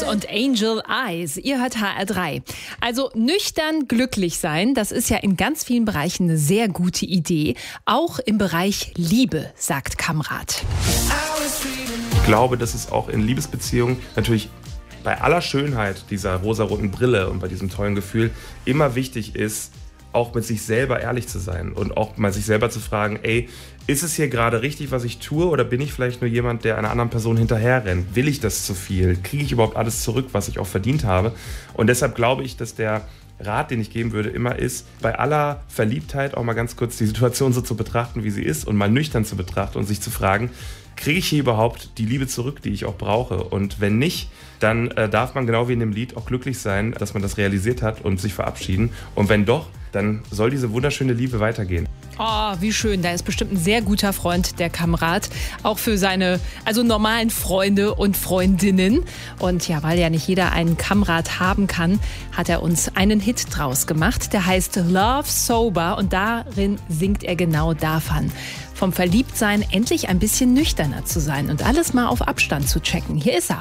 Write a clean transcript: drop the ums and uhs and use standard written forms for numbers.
Rose und Angel Eyes. Ihr hört HR3. Also nüchtern glücklich sein, das ist ja in ganz vielen Bereichen eine sehr gute Idee. Auch im Bereich Liebe, sagt Kamrat. Ich glaube, dass es auch in Liebesbeziehungen natürlich bei aller Schönheit dieser rosaroten Brille und bei diesem tollen Gefühl immer wichtig ist, auch mit sich selber ehrlich zu sein und auch mal sich selber zu fragen, ey, ist es hier gerade richtig, was ich tue, oder bin ich vielleicht nur jemand, der einer anderen Person hinterherrennt? Will ich das zu viel? Kriege ich überhaupt alles zurück, was ich auch verdient habe? Und deshalb glaube ich, dass der Rat, den ich geben würde, immer ist, bei aller Verliebtheit auch mal ganz kurz die Situation so zu betrachten, wie sie ist, und mal nüchtern zu betrachten und sich zu fragen, kriege ich hier überhaupt die Liebe zurück, die ich auch brauche? Und wenn nicht, dann darf man genau wie in dem Lied auch glücklich sein, dass man das realisiert hat und sich verabschieden. Und wenn doch, dann soll diese wunderschöne Liebe weitergehen. Oh, wie schön. Da ist bestimmt ein sehr guter Freund, der Kamrat. Auch für seine normalen Freunde und Freundinnen. Und ja, weil ja nicht jeder einen Kamrat haben kann, hat er uns einen Hit draus gemacht. Der heißt Love Sober und darin singt er genau davon. Vom Verliebtsein endlich ein bisschen nüchterner zu sein und alles mal auf Abstand zu checken. Hier ist er.